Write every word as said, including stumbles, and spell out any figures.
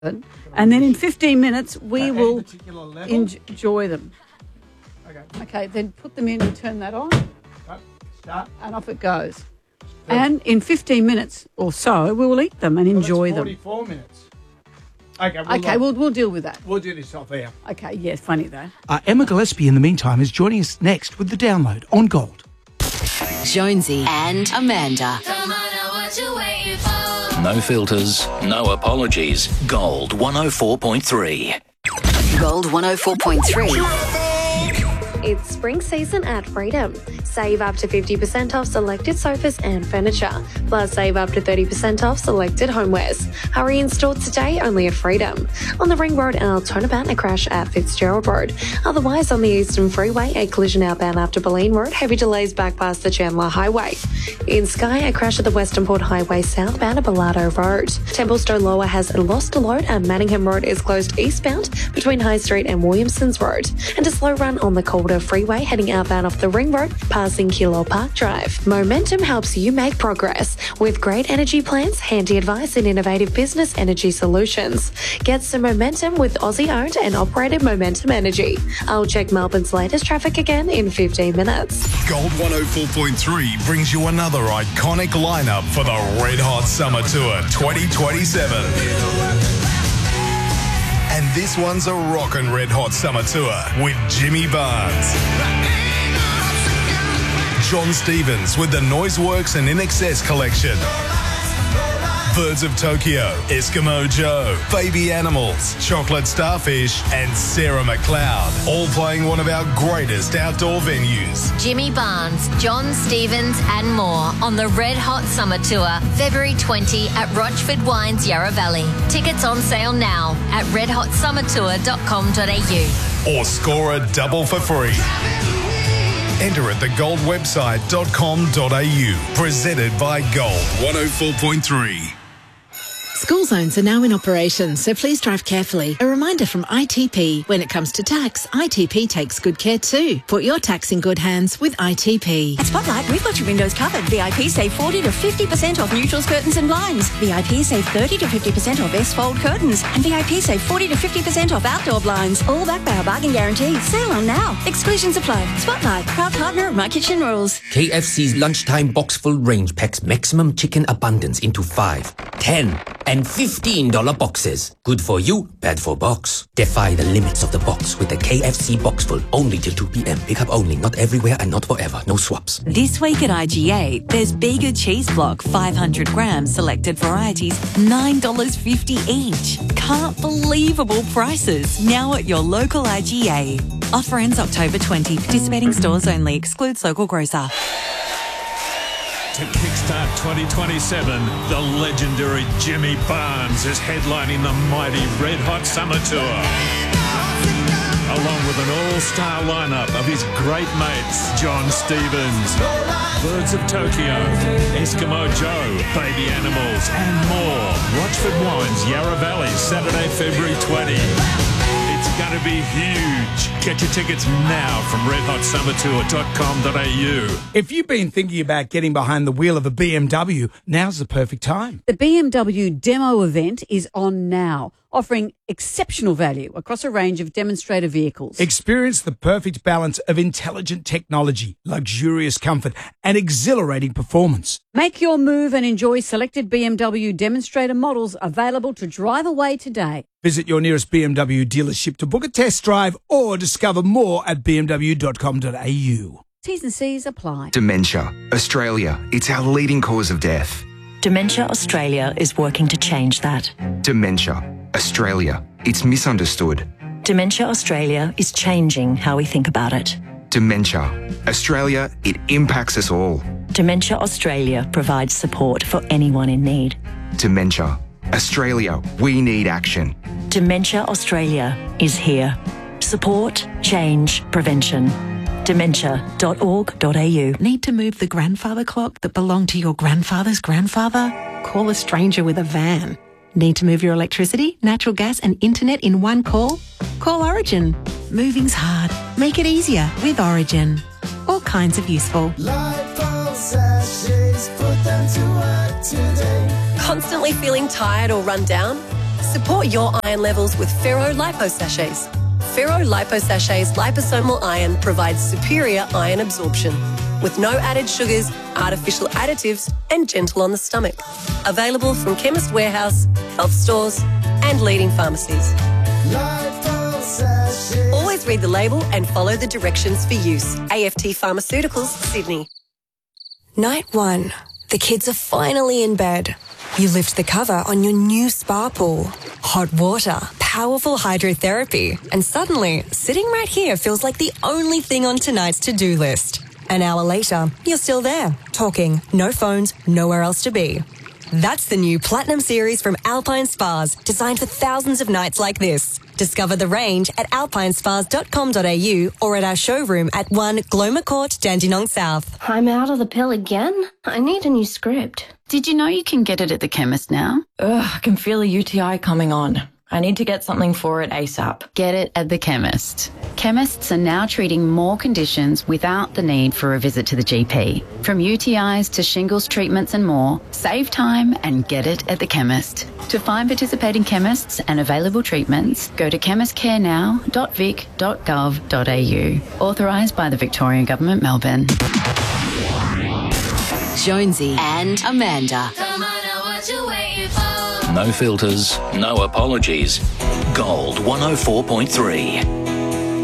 And then in fifteen minutes, we At will any particular level? en- enjoy them. Okay. Okay, then put them in and turn that on, Right. Start. and off it goes. And in fifteen minutes or so, we will eat them and Well, enjoy that's them. forty-four minutes. Okay, we'll, Okay, uh, we'll we'll deal with that. we'll do this off air. Okay, yes, funny though. Uh, Emma Gillespie, in the meantime, is joining us next with the download on Gold. Jonesy and Amanda. No filters, no apologies. Gold one oh four point three. Gold one oh four point three. It's spring season at Freedom. Save up to fifty percent off selected sofas and furniture. Plus save up to thirty percent off selected homewares. Hurry in store today only at Freedom. On the Ring Road, our turnabout and a crash at Fitzgerald Road. Otherwise on the Eastern Freeway, a collision outbound after Boleyn Road. Heavy delays back past the Chandler Highway. In Skye, a crash at the Western Port Highway southbound at Bellardo Road. Templestowe Lower has lost a load and Manningham Road is closed eastbound between High Street and Williamsons Road. And a slow run on the Calder Freeway heading outbound off the Ring Road, passing Kilo Park Drive. Momentum helps you make progress with great energy plans, handy advice and innovative business energy solutions. Get some momentum with Aussie-owned and operated Momentum Energy. I'll check Melbourne's latest traffic again in fifteen minutes. Gold one oh four point three brings you another iconic lineup for the Red Hot Summer Tour twenty twenty-seven. And this one's a rockin' Red Hot Summer Tour with Jimmy Barnes, John Stevens with the Noiseworks and In Excess collection, Birds of Tokyo, Eskimo Joe, Baby Animals, Chocolate Starfish, and Sarah McLeod, all playing one of our greatest outdoor venues. Jimmy Barnes, John Stevens and more on the Red Hot Summer Tour, February twentieth at Rochford Wines, Yarra Valley. Tickets on sale now at red hot summer tour dot com dot a u. Or score a double for free. Enter at the gold website dot com dot a u. Presented by Gold one oh four point three. School zones are now in operation, so please drive carefully. A reminder from I T P, when it comes to tax, I T P takes good care too. Put your tax in good hands with I T P. At Spotlight, we've got your windows covered. V I P save forty to fifty percent off neutrals, curtains and blinds. V I P save thirty to fifty percent off S-fold curtains. And V I P save forty to fifty percent off outdoor blinds. All backed by our bargain guarantee. Sale on now. Exclusions apply. Spotlight, proud partner of My Kitchen Rules. K F C's lunchtime box full range packs maximum chicken abundance into five, ten, and fifteen dollar boxes. Good for you, bad for box. Defy the limits of the box with the K F C box full. Only till two p.m. Pick up only, not everywhere and not forever. No swaps. This week at I G A, there's Bega Cheese Block, five hundred grams, selected varieties, nine dollars fifty each. Can't believable prices. Now at your local I G A. Offer ends October twentieth. Participating stores only. Excludes local grocer. To kickstart twenty twenty-seven, the legendary Jimmy Barnes is headlining the mighty Red Hot Summer Tour, along with an all-star lineup of his great mates, John Stevens, Birds of Tokyo, Eskimo Joe, Baby Animals, and more. Rochford Wines, Yarra Valley, Saturday, February twentieth. It's going to be huge. Get your tickets now from red hot summer tour dot com dot a u. If you've been thinking about getting behind the wheel of a B M W, now's the perfect time. The B M W demo event is on now, offering exceptional value across a range of demonstrator vehicles. Experience the perfect balance of intelligent technology, luxurious comfort, and exhilarating performance. Make your move and enjoy selected B M W demonstrator models available to drive away today. Visit your nearest B M W dealership to book a test drive or discover more at b m w dot com dot a u. T's and C's apply. Dementia. Australia. It's our leading cause of death. Dementia Australia is working to change that. Dementia. Australia. It's misunderstood. Dementia Australia is changing how we think about it. Dementia. Australia. It impacts us all. Dementia Australia provides support for anyone in need. Dementia. Australia. We need action. Dementia Australia is here. Support, change, prevention. dementia dot org dot a u. Need to move the grandfather clock that belonged to your grandfather's grandfather? Call a stranger with a van. Need to move your electricity, natural gas and internet in one call? Call Origin. Moving's hard. Make it easier with Origin. All kinds of useful. Constantly feeling tired or run down? Support your iron levels with Ferro Lipo Sachets. Ferro Lipo Sachets liposomal iron provides superior iron absorption with no added sugars, artificial additives, and gentle on the stomach. Available from Chemist Warehouse, health stores, and leading pharmacies. Always read the label and follow the directions for use. A F T Pharmaceuticals, Sydney. Night one. The kids are finally in bed. You lift the cover on your new spa pool. Hot water, powerful hydrotherapy, and suddenly, sitting right here feels like the only thing on tonight's to-do list. An hour later, you're still there, talking, no phones, nowhere else to be. That's the new Platinum Series from Alpine Spas, designed for thousands of nights like this. Discover the range at alpine spas dot com dot a u or at our showroom at one Gloma Court, Dandenong South. I'm out of the pill again? I need a new script. Did you know you can get it at the chemist now? Ugh, I can feel a U T I coming on. I need to get something for it ASAP. Get it at the chemist. Chemists are now treating more conditions without the need for a visit to the G P. From U T Is to shingles treatments and more, save time and get it at the chemist. To find participating chemists and available treatments, go to chemist care now dot vic dot gov dot a u. Authorised by the Victorian Government, Melbourne. Jonesy and Amanda. No filters, no apologies. Gold one oh four point three.